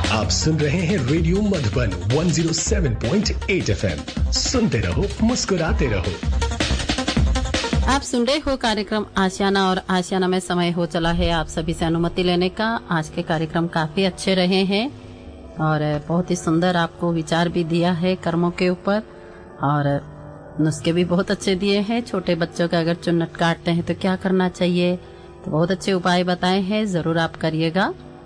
आप सुन रहे हैं रेडियो मधुबन 107.8 FM। सुनते रहो, मुस्कुराते रहो। आप सुन रहे हो कार्यक्रम आशियाना और आशियाना में समय हो चला है आप सभी से अनुमति लेने का। आज के कार्यक्रम काफी अच्छे रहे हैं और बहुत ही सुंदर आपको विचार भी दिया है कर्मों के ऊपर और नुस्खे भी बहुत अच्छे दिए हैं। छोटे बच्चों का अगर चुन्नट काटते हैं तो क्या करना चाहिए, तो बहुत अच्छे उपाय बताए हैं, जरूर आप करिएगा।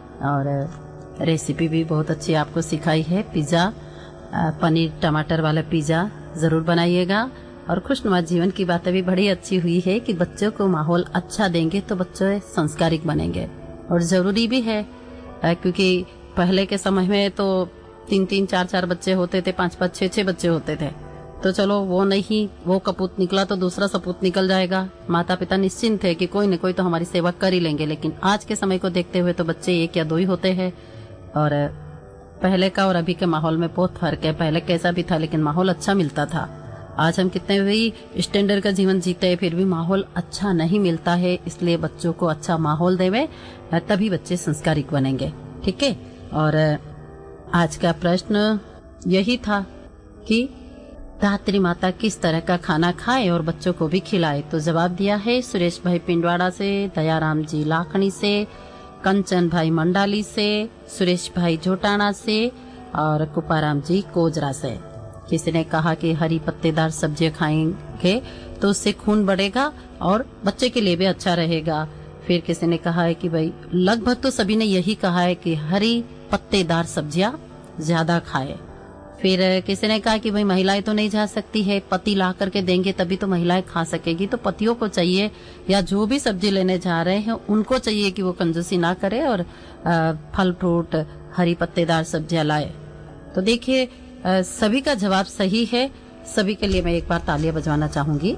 और रेसिपी भी बहुत अच्छी आपको सिखाई है। पिज्जा, पनीर टमाटर वाला पिज्जा जरूर बनाइएगा। और खुशनुमा जीवन की बातें भी बड़ी अच्छी हुई है कि बच्चों को माहौल अच्छा देंगे तो बच्चे संस्कारिक बनेंगे और जरूरी भी है, क्योंकि पहले के समय में तो 3-3, 4-4 बच्चे होते थे, 5-5, 6-6 बच्चे होते थे। तो चलो वो नहीं, वो कपूत निकला तो दूसरा सपूत निकल जाएगा। माता पिता निश्चिंत थे कि कोई न कोई तो हमारी सेवा कर ही लेंगे। लेकिन आज के समय को देखते हुए तो बच्चे 1 या 2 ही होते हैं और पहले का और अभी के माहौल में बहुत फर्क है। पहले कैसा भी था लेकिन माहौल अच्छा मिलता था। आज हम कितने भी स्टैंडर्ड का जीवन जीते हैं फिर भी माहौल अच्छा नहीं मिलता है। इसलिए बच्चों को अच्छा माहौल देवे तभी बच्चे संस्कारिक बनेंगे। ठीक है। और आज का प्रश्न यही था कि धात्री माता किस तरह का खाना खाए और बच्चों को भी खिलाए। तो जवाब दिया है सुरेश भाई पिंडवाड़ा से, दयाराम जी लाखनी से, कंचन भाई मंडाली से, सुरेश भाई जोटाना से और कुपाराम जी कोजरा से। किसी ने कहा कि हरी पत्तेदार सब्जियां खाएंगे तो उससे खून बढ़ेगा और बच्चे के लिए भी अच्छा रहेगा। फिर किसी ने कहा है कि भाई लगभग तो सभी ने यही कहा है कि हरी पत्तेदार सब्जियां ज्यादा खाए। फिर किसी ने कहा कि भाई महिलाएं तो नहीं जा सकती है, पति ला करके देंगे तभी तो महिलाएं खा सकेगी। तो पतियों को चाहिए या जो भी सब्जी लेने जा रहे हैं उनको चाहिए कि वो कंजूसी ना करे और फल फ्रूट हरी पत्तेदार सब्जियां लाए। तो देखिए सभी का जवाब सही है। सभी के लिए मैं एक बार तालियां बजवाना चाहूंगी।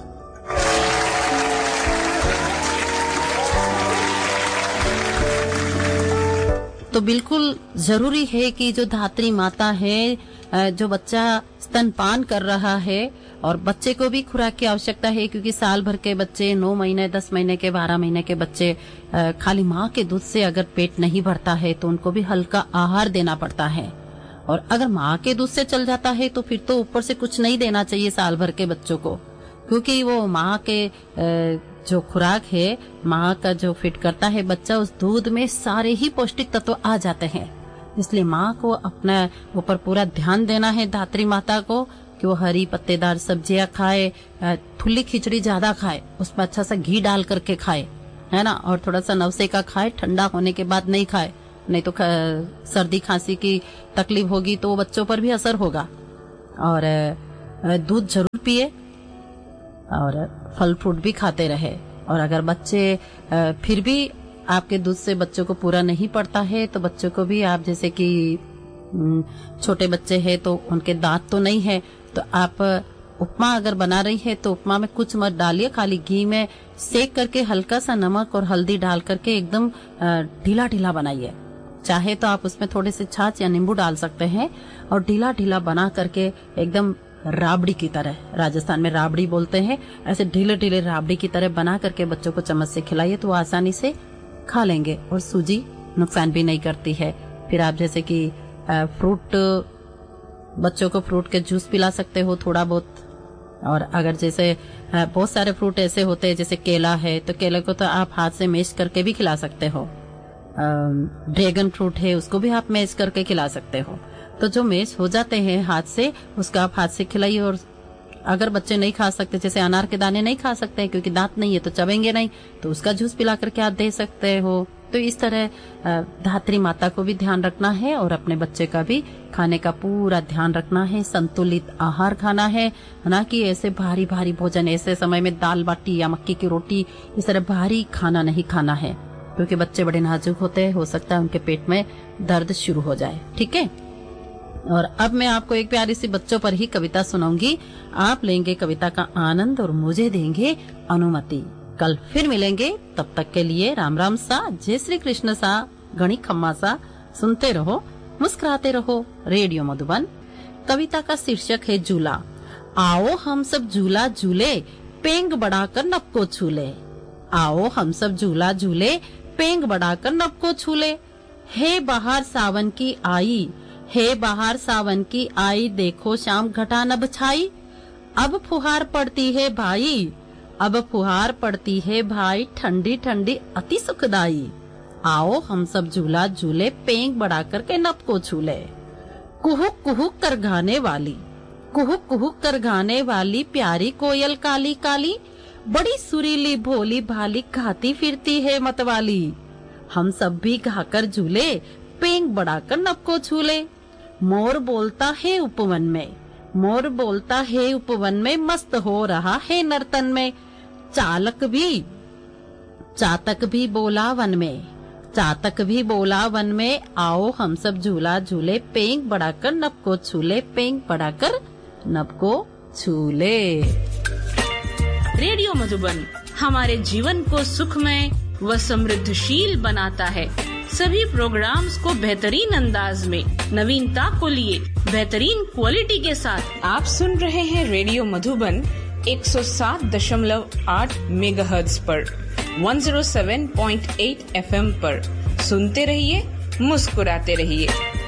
तो बिल्कुल जरूरी है कि जो धात्री माता है, जो बच्चा स्तनपान कर रहा है और बच्चे को भी खुराक की आवश्यकता है, क्योंकि साल भर के बच्चे, 9 महीने, 10 महीने के, 12 महीने के बच्चे खाली माँ के दूध से अगर पेट नहीं भरता है तो उनको भी हल्का आहार देना पड़ता है। और अगर माँ के दूध से चल जाता है तो फिर तो ऊपर से कुछ नहीं देना चाहिए साल भर के बच्चों को, क्योंकि वो माँ के जो खुराक है, माँ का जो फिट करता है बच्चा, उस दूध में सारे ही पौष्टिक तत्व आ जाते हैं। इसलिए माँ को अपना ऊपर पूरा ध्यान देना है, धात्री माता को, कि वो हरी पत्तेदार सब्जियां खाए, थुल्ली खिचड़ी ज्यादा खाए, उसमें अच्छा सा घी डाल करके खाए, है ना। और थोड़ा सा नवसेका खाए, ठंडा होने के बाद नहीं खाए, नहीं तो सर्दी खांसी की तकलीफ होगी तो बच्चों पर भी असर होगा। और दूध जरूर पिए और फल फ्रूट भी खाते रहे। और अगर बच्चे फिर भी आपके दूध से बच्चों को पूरा नहीं पड़ता है तो बच्चों को भी आप, जैसे कि छोटे बच्चे हैं तो उनके दांत तो नहीं है, तो आप उपमा अगर बना रही है तो उपमा में कुछ मत डालिए, खाली घी में सेक करके हल्का सा नमक और हल्दी डाल करके एकदम ढीला ढीला बनाइए। चाहे तो आप उसमें थोड़े से छाछ या नींबू डाल सकते हैं और ढीला ढीला बना करके एकदम राबड़ी की तरह, राजस्थान में राबड़ी बोलते हैं, ऐसे ढीले ढीले राबड़ी की तरह बना करके बच्चों को चम्मच से खिलाइए तो वो आसानी से खा लेंगे। और सूजी नुकसान भी नहीं करती है। फिर आप जैसे कि फ्रूट, बच्चों को फ्रूट के जूस पिला सकते हो थोड़ा बहुत। और अगर जैसे बहुत सारे फ्रूट ऐसे होते हैं, जैसे केला है तो केले को तो आप हाथ से मैश करके भी खिला सकते हो। ड्रैगन फ्रूट है उसको भी आप मैश करके खिला सकते हो। तो जो मैश हो जाते हैं हाथ से, उसका आप हाथ से खिलाइए। और अगर बच्चे नहीं खा सकते, जैसे अनार के दाने नहीं खा सकते क्योंकि दांत नहीं है तो चबेंगे नहीं, तो उसका जूस पिला करके आप दे सकते हो। तो इस तरह धात्री माता को भी ध्यान रखना है और अपने बच्चे का भी खाने का पूरा ध्यान रखना है। संतुलित आहार खाना है, ना कि ऐसे भारी भारी भोजन, ऐसे समय में दाल बाटी या मक्की की रोटी, इस तरह भारी खाना नहीं खाना है, क्योंकि बच्चे बड़े नाजुक होते हैं, हो सकता है उनके पेट में दर्द शुरू हो जाए। ठीक है। और अब मैं आपको एक प्यारी सी बच्चों पर ही कविता सुनाऊंगी। आप लेंगे कविता का आनंद और मुझे देंगे अनुमति। कल फिर मिलेंगे, तब तक के लिए राम राम सा, जय श्री कृष्ण सा, गणी खम्मा सा। सुनते रहो, मुस्कुराते रहो। रेडियो मधुबन। कविता का शीर्षक है झूला। आओ हम सब झूला झूले, पेंग बढ़ाकर नब को छूले। आओ हम सब झूला झूले, पेंग बढ़ाकर नब को छूले। हे बाहर सावन की आई, हे बाहर सावन की आई, देखो शाम घटा नभ छाई। अब फुहार पड़ती है भाई, अब फुहार पड़ती है भाई, ठंडी ठंडी अति सुखदाई। आओ हम सब झूला झूले, पेंग बढ़ाकर के नभ को छूले। कुहुक कुहुक कर गाने वाली, कुहुक कुहुक कर गाने वाली, प्यारी कोयल काली काली, बड़ी सुरीली भोली भाली, गाती फिरती है मतवाली। हम सब भी गाकर झूले, पेंग बढ़ाकर नभ को छूले। मोर बोलता है उपवन में, मोर बोलता है उपवन में, मस्त हो रहा है नर्तन में। चातक भी बोला वन में, चातक भी बोला वन में, आओ हम सब झूला झूले, पेंग बढ़ाकर नभ को छूले, पेंग बढ़ाकर नभ को छूले। रेडियो मधुबन हमारे जीवन को सुखमय व समृद्धशील बनाता है। सभी प्रोग्राम्स को बेहतरीन अंदाज में, नवीनता को लिए बेहतरीन क्वालिटी के साथ आप सुन रहे हैं रेडियो मधुबन 107.8 मेगाहर्ट्ज पर, 107.8 FM पर। सुनते रहिए, मुस्कुराते रहिए।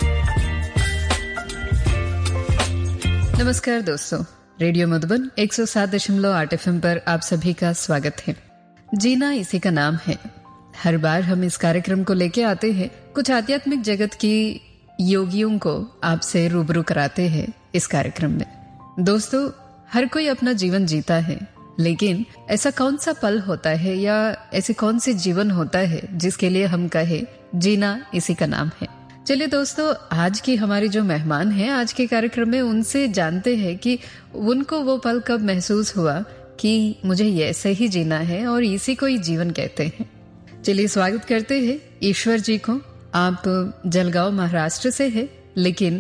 नमस्कार दोस्तों, रेडियो मधुबन 107.8 FM पर आप सभी का स्वागत है। जीना इसी का नाम है। हर बार हम इस कार्यक्रम को लेके आते हैं, कुछ आध्यात्मिक जगत की योगियों को आपसे रूबरू कराते हैं इस कार्यक्रम में। दोस्तों, हर कोई अपना जीवन जीता है, लेकिन ऐसा कौन सा पल होता है या ऐसे कौन से जीवन होता है जिसके लिए हम कहे जीना इसी का नाम है। चलिए दोस्तों, आज की हमारी जो मेहमान हैं आज के कार्यक्रम में, उनसे जानते हैं कि उनको वो पल कब महसूस हुआ कि मुझे ये ऐसे ही जीना है और इसी को ही जीवन कहते हैं। चलिए स्वागत करते हैं ईश्वर जी को। आप जलगांव महाराष्ट्र से हैं, लेकिन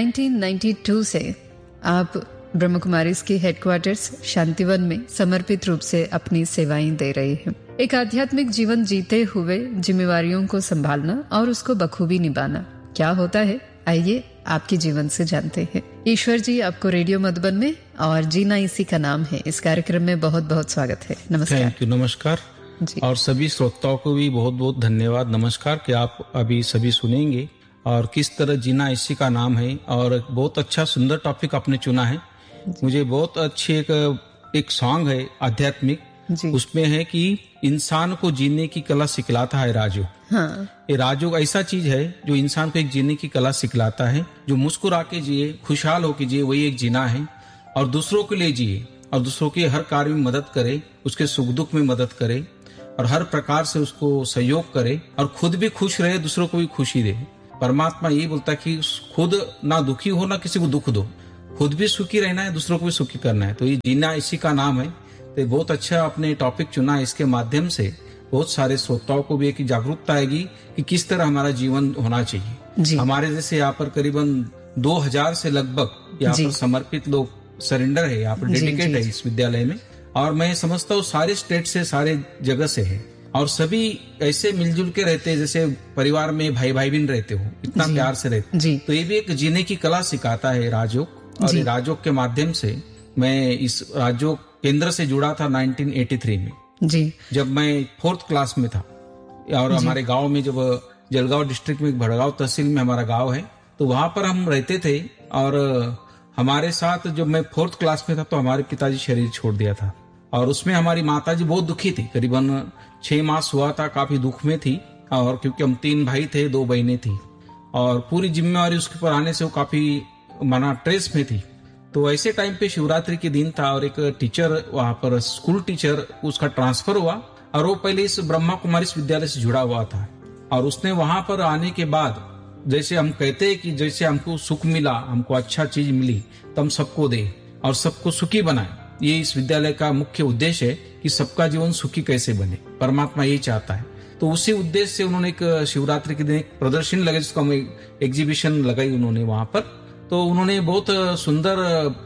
1992 से आप ब्रह्म कुमारीज के हेडक्वार्टर्स शांतिवन में समर्पित रूप से अपनी सेवाएं दे रहे हैं। एक आध्यात्मिक जीवन जीते हुए जिम्मेवारियों को संभालना और उसको बखूबी निभाना क्या होता है, आइए आपके जीवन से जानते हैं। ईश्वर जी, आपको रेडियो मधुबन में और जीना इसी का नाम है इस कार्यक्रम में बहुत बहुत स्वागत है। नमस्कार। Thank you. नमस्कार जी। और सभी श्रोताओं को भी बहुत बहुत धन्यवाद, नमस्कार कि आप अभी सभी सुनेंगे और किस तरह जीना इसी का नाम है। और बहुत अच्छा सुंदर टॉपिक आपने चुना है। मुझे बहुत अच्छी एक सॉन्ग है आध्यात्मिक, उसमें है कि इंसान को जीने की कला सिखलाता है राजयोग। हाँ। ये राजयोग ऐसा चीज है जो इंसान को एक जीने की कला सिखलाता है, जो मुस्कुरा के जिए, खुशहाल होके जिए, वही एक जीना है। और दूसरों के लिए जिए और दूसरों के हर कार्य में मदद करे, उसके सुख दुख में मदद करे और हर प्रकार से उसको सहयोग करे और खुद भी खुश रहे, दूसरों को भी खुशी दे। परमात्मा यही बोलता है कि खुद ना दुखी हो ना किसी को दुख दो, खुद भी सुखी रहना है, दूसरों को भी सुखी करना है। तो ये जीना इसी का नाम है। तो बहुत अच्छा आपने टॉपिक चुना। इसके माध्यम से बहुत सारे श्रोताओं को भी एक जागरूकता आएगी कि किस तरह हमारा जीवन होना चाहिए। हमारे जैसे यहाँ पर करीबन 2000 से लगभग यहाँ पर समर्पित लोग सरेंडर है, यहाँ पर डेडिकेट है इस विद्यालय में। और मैं समझता हूँ सारे स्टेट से, सारे जगह से है और सभी ऐसे मिलजुल के रहते हैं जैसे परिवार में भाई भाई बहन रहते हो, इतना प्यार से रहते। तो ये भी एक जीने की कला सिखाता है राजयोग। और राजयोग के माध्यम से मैं इस राजयोग केंद्र से जुड़ा था 1983 में जी, जब मैं 4th क्लास में था। और हमारे गांव में, जब जलगांव डिस्ट्रिक्ट में भड़गांव तहसील में हमारा गांव है, तो वहां पर हम रहते थे। और हमारे साथ जब मैं 4th क्लास में था तो हमारे पिताजी शरीर छोड़ दिया था और उसमें हमारी माताजी बहुत दुखी थी। करीबन 6 मास हुआ था, काफी दुख में थी। और क्योंकि हम 3 भाई थे, 2 बहनें थी और पूरी जिम्मेवारी उसके पर आने से वो काफी ट्रेस में थी। तो ऐसे टाइम पे शिवरात्रि के दिन था और एक टीचर वहां पर, स्कूल टीचर, उसका ट्रांसफर हुआ और वो पहले इस ब्रह्मा कुमारी विद्यालय से जुड़ा हुआ था। और उसने वहां पर आने के बाद, जैसे हम कहते हैं कि जैसे हमको सुख मिला, हमको अच्छा चीज मिली, तो हम सबको दे और सबको सुखी बनाए। ये इस विद्यालय का मुख्य उद्देश्य है कि सबका जीवन सुखी कैसे बने, परमात्मा यही चाहता है। तो उसी उद्देश्य से उन्होंने एक शिवरात्रि के दिन एक प्रदर्शनी लगाई, जिसको हम एग्जीबिशन लगाई उन्होंने वहां पर। तो उन्होंने बहुत सुंदर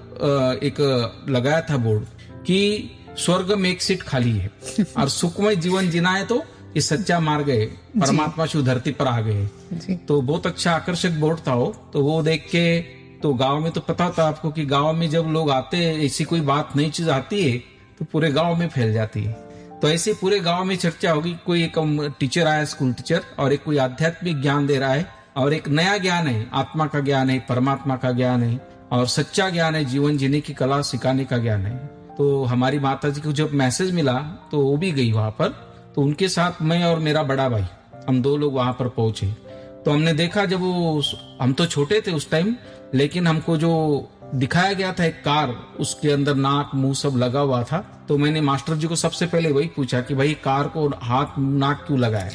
एक लगाया था बोर्ड कि स्वर्ग में एक सीट खाली है और सुखमय जीवन जीना है तो ये सच्चा मार्ग है, परमात्मा शिव धरती पर आ गए। तो बहुत अच्छा आकर्षक बोर्ड था वो। तो वो देख के तो गांव में तो पता था आपको कि गांव में जब लोग आते हैं, ऐसी कोई बात नई चीज आती है तो पूरे गांव में फैल जाती है। तो ऐसे पूरे गांव में चर्चा होगी, कोई एक टीचर आया, स्कूल टीचर, और एक कोई आध्यात्मिक ज्ञान दे रहा है, और एक नया ज्ञान है, आत्मा का ज्ञान है, परमात्मा का ज्ञान है, और सच्चा ज्ञान है, जीवन जीने की कला सिखाने का ज्ञान है। तो हमारी माता जी को जब मैसेज मिला तो वो भी गई वहां पर। तो उनके साथ मैं और मेरा बड़ा भाई, हम 2 लोग वहां पर पहुंचे। तो हमने देखा, जब वो, हम तो छोटे थे उस टाइम, लेकिन हमको जो दिखाया गया था एक कार, उसके अंदर नाक मुंह सब लगा हुआ था। तो मैंने मास्टर जी को सबसे पहले वही पूछा कि भाई कार को हाथ नाक क्यों लगाया?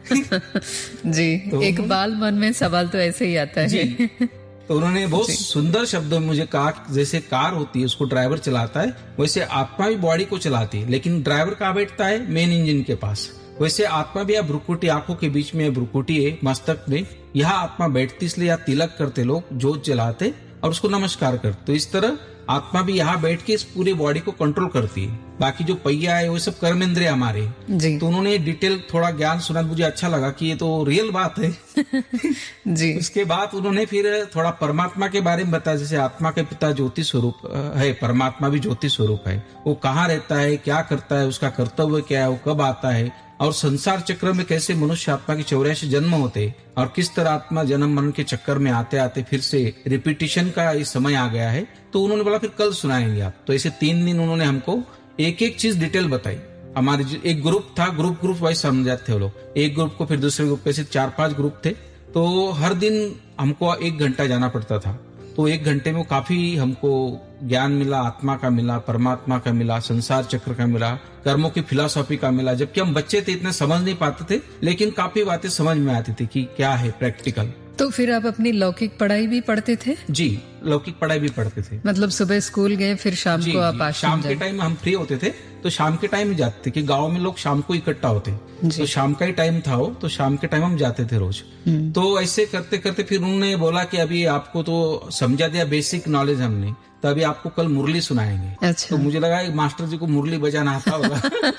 जी, तो एक बाल मन में सवाल तो ऐसे ही आता है जी। तो उन्होंने बहुत सुंदर शब्दों में मुझे कहा, जैसे कार होती है उसको ड्राइवर चलाता है, वैसे आत्मा भी बॉडी को चलाती है, लेकिन ड्राइवर कहाँ बैठता है? मेन इंजन के पास। वैसे आत्मा भी, आप भ्रुकुटी, आंखों के बीच में भ्रुकुटी है, मस्तक में, यहाँ आत्मा बैठती, इसलिए यहाँ तिलक करते लोग, जोत जलाते और उसको नमस्कार करते। तो इस तरह आत्मा भी यहाँ बैठ के इस पूरे बॉडी को कंट्रोल करती है। बाकी जो पहिया है वो सब कर्मेंद्रिय हमारे जी। तो उन्होंने डिटेल थोड़ा ज्ञान सुना, मुझे अच्छा लगा कि ये तो रियल बात है जी। उसके बाद उन्होंने फिर थोड़ा परमात्मा के बारे में बताया, जैसे आत्मा के पिता ज्योति स्वरूप है, परमात्मा भी ज्योति स्वरूप है, वो कहाँ रहता है, क्या करता है, उसका कर्तव्य क्या है, वो कब आता है, और संसार चक्र में कैसे मनुष्य आत्मा के 84 जन्म होते, और किस तरह आत्मा जन्म मरण के चक्कर में आते आते फिर से रिपीटिशन का ये समय आ गया है। तो उन्होंने बोला फिर कल सुनाएंगे आप। तो ऐसे 3 दिन उन्होंने हमको एक एक चीज डिटेल बताई। हमारे एक ग्रुप था, ग्रुप वाइज समझाते थे लोग, एक ग्रुप को फिर दूसरे ग्रुप, ऐसे 4-5 ग्रुप थे। तो हर दिन हमको 1 घंटा जाना पड़ता था। तो 1 घंटे में काफी हमको ज्ञान मिला, आत्मा का मिला, परमात्मा का मिला, संसार चक्र का मिला, कर्मों की फिलॉसफी का मिला। जबकि हम बच्चे थे, इतने समझ नहीं पाते थे, लेकिन काफी बातें समझ में आती थी कि क्या है प्रैक्टिकल। तो फिर आप अपनी लौकिक पढ़ाई भी पढ़ते थे? जी, लौकिक पढ़ाई भी पढ़ते थे। मतलब सुबह स्कूल गए, फिर शाम को आप आश्रम शाम के टाइम हम फ्री होते थे, तो शाम के टाइम ही जाते थे कि गांव में लोग शाम को इकट्ठा होते, तो शाम का ही टाइम था वो, तो शाम के टाइम हम जाते थे रोज। तो ऐसे करते करते फिर उन्होंने बोला कि अभी आपको तो समझा दिया बेसिक नॉलेज हमने, तो अभी आपको कल मुरली सुनाएंगे। अच्छा। तो मुझे लगा मास्टर जी को मुरली बजाना आता होगा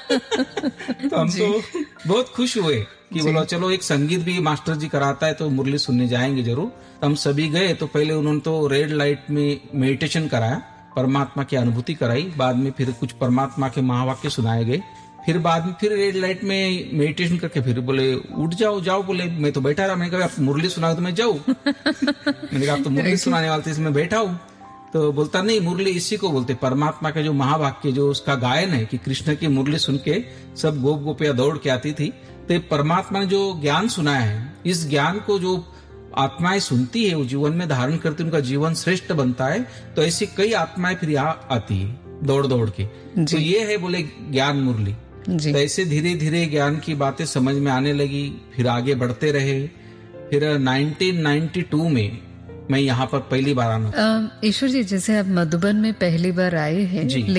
तो हम तो बहुत खुश हुए कि बोलो चलो एक संगीत भी मास्टर जी कराता है तो मुरली सुनने जाएंगे जरूर। तो हम सभी गए। तो पहले उन्होंने तो रेड लाइट में मेडिटेशन कराया, परमात्मा की अनुभूति कराई, बाद में फिर कुछ परमात्मा के महावाक्य सुनाए गए, फिर बाद में फिर रेड लाइट में मेडिटेशन करके फिर बोले उठ जाओ। बोले मैं तो बैठा रहा, मैंने कहा आप मुरली सुनाओ तो मैं जाऊँ मैंने कहा आप तो मुरली सुनाने वाले थे, इसमें बैठा हूँ। तो बोलता नहीं, मुरली इसी को बोलते, परमात्मा का जो महावाक्य जो उसका गायन है कि कृष्ण की मुरली सुन के सब गोप गोपियां दौड़ के आती थी। तो परमात्मा ने जो ज्ञान सुनाया है, इस ज्ञान को जो आत्माएं सुनती है वो जीवन में धारण करती, उनका जीवन श्रेष्ठ बनता है। तो ऐसी कई आत्माएं फिर यहाँ आती है दौड़ दौड़ के। तो ये है बोले ज्ञान मुरली। तो ऐसे धीरे धीरे ज्ञान की बातें समझ में आने लगी, फिर आगे बढ़ते रहे। फिर 1992 में मैं यहाँ पर पहली बार आना। ईश्वर जी, जैसे आप मधुबन में पहली बार आए हैं,